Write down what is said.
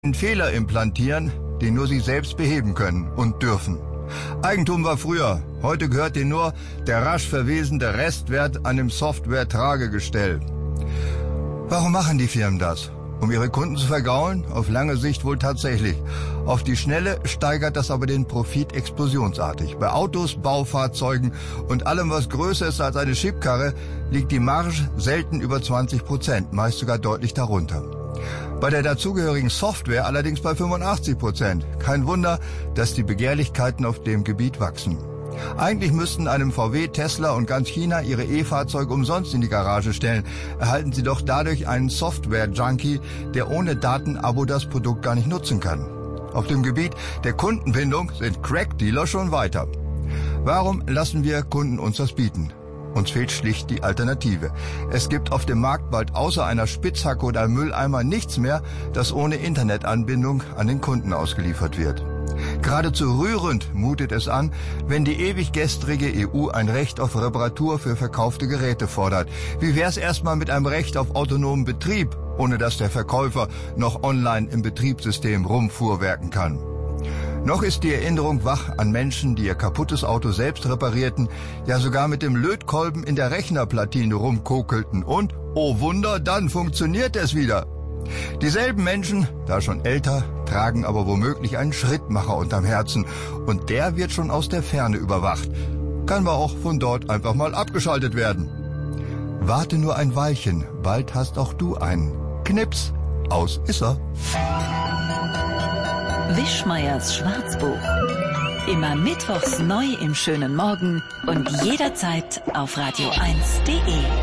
einen Fehler implantieren, den nur sie selbst beheben können und dürfen. Eigentum war früher, heute gehört ihnen nur der rasch verwesende Restwert an dem Software-Tragegestell. Warum machen die Firmen das? Um ihre Kunden zu vergraulen? Auf lange Sicht wohl tatsächlich. Auf die Schnelle steigert das aber den Profit explosionsartig. Bei Autos, Baufahrzeugen und allem, was größer ist als eine Schubkarre, liegt die Marge selten über 20%, meist sogar deutlich darunter. Bei der dazugehörigen Software allerdings bei 85%. Kein Wunder, dass die Begehrlichkeiten auf dem Gebiet wachsen. Eigentlich müssten einem VW, Tesla und ganz China ihre E-Fahrzeuge umsonst in die Garage stellen. Erhalten sie doch dadurch einen Software-Junkie, der ohne Datenabo das Produkt gar nicht nutzen kann. Auf dem Gebiet der Kundenbindung sind Crack-Dealer schon weiter. Warum lassen wir Kunden uns das bieten? Uns fehlt schlicht die Alternative. Es gibt auf dem Markt bald außer einer Spitzhacke oder einem Mülleimer nichts mehr, das ohne Internetanbindung an den Kunden ausgeliefert wird. Geradezu rührend mutet es an, wenn die ewig gestrige EU ein Recht auf Reparatur für verkaufte Geräte fordert. Wie wär's erstmal mit einem Recht auf autonomen Betrieb, ohne dass der Verkäufer noch online im Betriebssystem rumfuhrwerken kann? Noch ist die Erinnerung wach an Menschen, die ihr kaputtes Auto selbst reparierten, ja sogar mit dem Lötkolben in der Rechnerplatine rumkokelten und, oh Wunder, dann funktioniert es wieder. Dieselben Menschen, da schon älter, tragen aber womöglich einen Schrittmacher unterm Herzen und der wird schon aus der Ferne überwacht. Kann aber auch von dort einfach mal abgeschaltet werden. Warte nur ein Weilchen, bald hast auch du einen. Knips, aus ist er. Wischmeiers Schwarzbuch. Immer mittwochs neu im schönen Morgen und jederzeit auf radio1.de.